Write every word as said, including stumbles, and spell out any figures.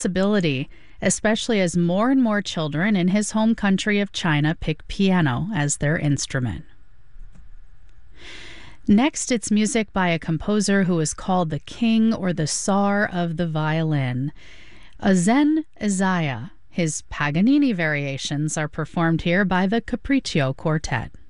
ability, especially as more and more children in his home country of China pick piano as their instrument. Next, it's music by a composer who is called the king or the czar of the violin, Azen Isaiah. His Paganini variations are performed here by the Capriccio Quartet.